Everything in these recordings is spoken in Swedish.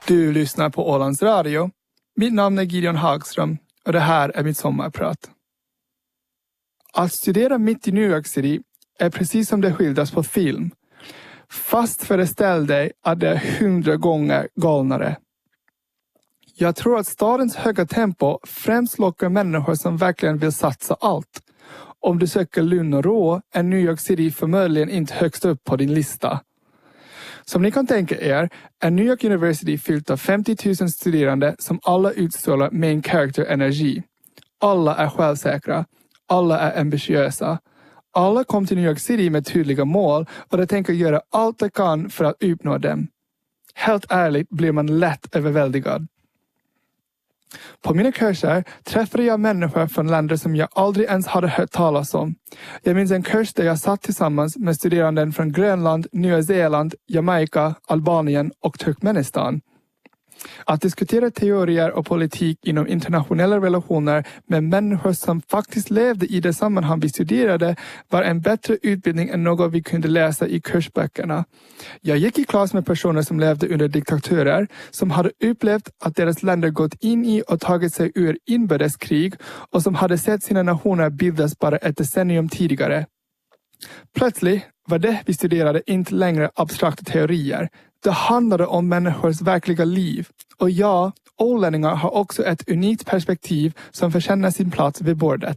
Du lyssnar på Ålands Radio. Mitt namn är Gideon Hagström och det här är mitt sommarprat. Att studera mitt i New York City är precis som det skildras på film. Fast föreställ dig att det är 100 gånger galnare. Jag tror att stadens höga tempo främst lockar människor som verkligen vill satsa allt. Om du söker lugn och ro är New York City förmodligen inte högst upp på din lista. Som ni kan tänka er är New York University fyllt av 50 000 studerande som alla utstrålar main character energi. Alla är självsäkra. Alla är ambitiösa. Alla kom till New York City med tydliga mål och de tänker göra allt de kan för att uppnå dem. Helt ärligt blir man lätt överväldigad. På mina kurser träffade jag människor från länder som jag aldrig ens hade hört talas om. Jag minns en kurs där jag satt tillsammans med studeranden från Grönland, Nya Zeeland, Jamaica, Albanien och Turkmenistan. Att diskutera teorier och politik inom internationella relationer med människor som faktiskt levde i det sammanhang vi studerade var en bättre utbildning än något vi kunde läsa i kursböckerna. Jag gick i klass med personer som levde under diktaturer som hade upplevt att deras länder gått in i och tagit sig ur inbördeskrig och som hade sett sina nationer bildas bara ett decennium tidigare. Plötsligt var det vi studerade inte längre abstrakta teorier. Det handlade om människors verkliga liv. Och ja, ålänningar har också ett unikt perspektiv som förtjänar sin plats vid bordet.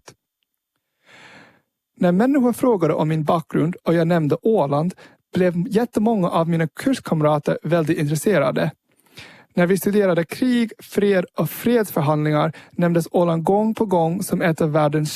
När människor frågade om min bakgrund och jag nämnde Åland blev jättemånga av mina kurskamrater väldigt intresserade. När vi studerade krig, fred och fredsförhandlingar nämndes Åland gång på gång som ett av världens